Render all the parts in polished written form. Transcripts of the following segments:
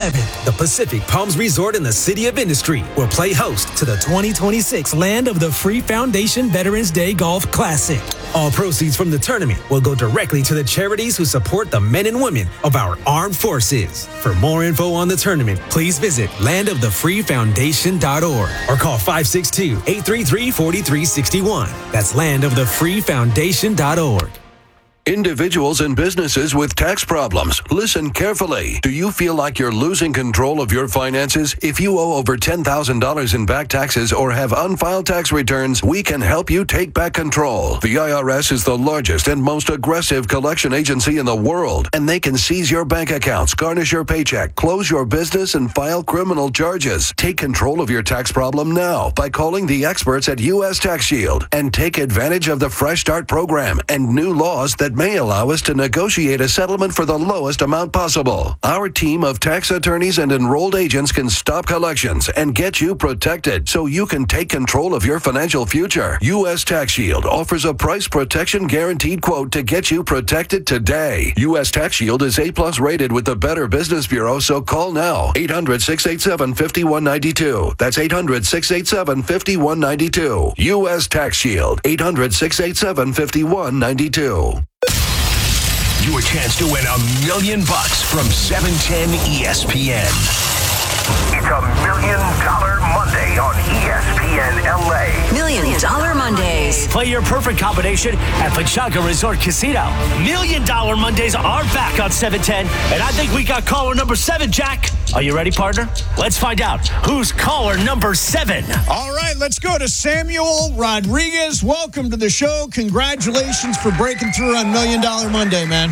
7th, the Pacific Palms Resort in the City of Industry will play host to the 2026 Land of the Free Foundation Veterans Day Golf Classic. All proceeds from the tournament will go directly to the charities who support the men and women of our armed forces. For more info on the tournament, please visit landofthefreefoundation.org or call 562-833-4361. That's landofthefreefoundation.org. Individuals and businesses with tax problems, listen carefully. Do you feel like you're losing control of your finances? If you owe over $10,000 in back taxes or have unfiled tax returns, we can help you take back control. The IRS is the largest and most aggressive collection agency in the world, and they can seize your bank accounts, garnish your paycheck, close your business, and file criminal charges. Take control of your tax problem now by calling the experts at U.S. Tax Shield and take advantage of the Fresh Start program and new laws that may allow us to negotiate a settlement for the lowest amount possible. Our team of tax attorneys and enrolled agents can stop collections and get you protected so you can take control of your financial future. U.S. Tax Shield offers a price protection guaranteed quote to get you protected today. U.S. Tax Shield is A+ rated with the Better Business Bureau, so call now. 800-687-5192. That's 800-687-5192. U.S. Tax Shield. 800-687-5192. Your chance to win $1 million from 710 ESPN. It's $1 Million Monday on ESPN LA. $1 Million Mondays. Play your perfect combination at Pechanga Resort Casino. $1 Million Mondays are back on 710, and I think we got caller number 7, Jack. Are you ready, partner? Let's find out who's caller number 7. All right, let's go to Samuel Rodriguez. Welcome to the show. Congratulations for breaking through on $1 Million Monday, man.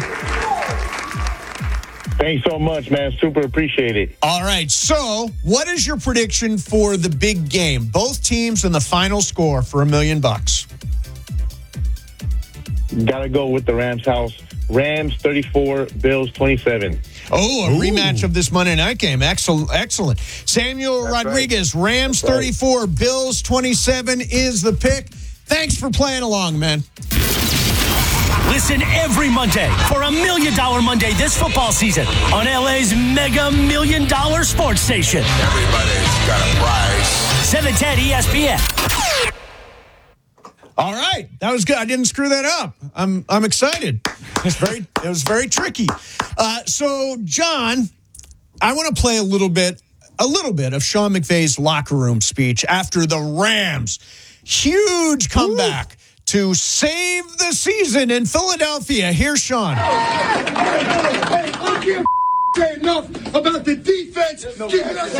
Thanks so much, man. Super appreciate it. All right, so what is your prediction for the big game? Both teams and the final score for $1 million. Gotta go with the Rams house. Rams 34, Bills 27. Oh, a rematch of this Monday night game. Excellent. Samuel Rodriguez, right. Rams 34, Bills 27 is the pick. Thanks for playing along, man. Listen every Monday for $1 Million Monday this football season on LA's Mega $1 Million Sports Station. Everybody's got a prize. 710 ESPN. All right, that was good. I didn't screw that up. I'm excited. It was very tricky. So, John, I want to play a little bit of Sean McVay's locker room speech after the Rams' huge comeback to save the season in Philadelphia. Here's Sean. Hey, I can't say enough about the defense keeping us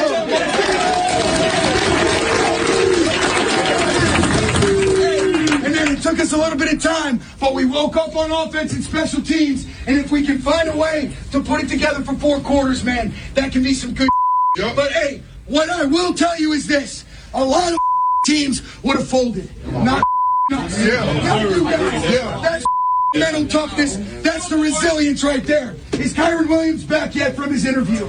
and then it took us a little bit of time, but we woke up on offense and special teams, and if we can find a way to put it together for 4 quarters, man, that can be some good. Yep. But hey, what I will tell you is this: a lot of teams would have folded. Not us. Yeah. That's mental toughness. That's the resilience right there. Is Kyren Williams back yet from his interview?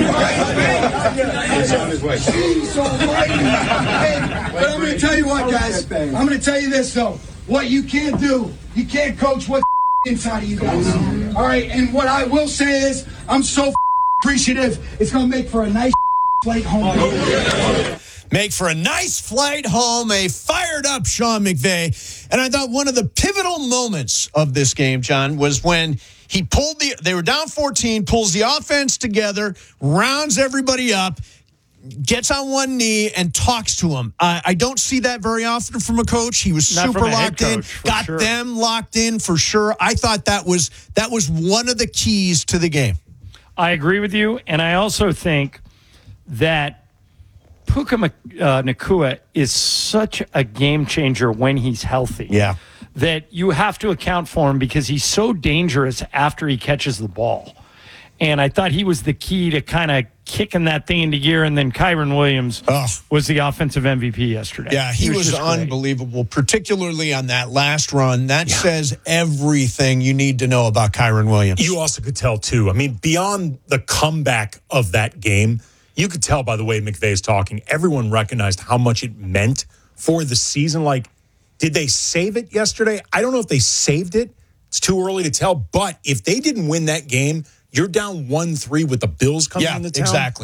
Jeez almighty. Hey, but I'm going to tell you what, guys. I'm going to tell you this, though. What you can't do, you can't coach what's inside of you guys. All right, and what I will say is I'm so appreciative. It's going to make for a nice flight home. Make for a nice flight home, a fired-up Sean McVay. And I thought one of the pivotal moments of this game, John, was when he they were down 14, pulls the offense together, rounds everybody up, gets on one knee, and talks to him. I don't see that very often from a coach. He was super locked in, got them locked in for sure. I thought that was one of the keys to the game. I agree with you, and I also think that Puka Nacua is such a game changer when he's healthy. Yeah. That you have to account for him because he's so dangerous after he catches the ball. And I thought he was the key to kind of kicking that thing into gear. And then Kyren Williams was the offensive MVP yesterday. Yeah, he was unbelievable, particularly on that last run. That says everything you need to know about Kyren Williams. You also could tell, too. I mean, beyond the comeback of that game, you could tell by the way McVay is talking, everyone recognized how much it meant for the season. Like, did they save it yesterday? I don't know if they saved it. It's too early to tell. But if they didn't win that game, you're down 1-3 with the Bills coming into town. Exactly.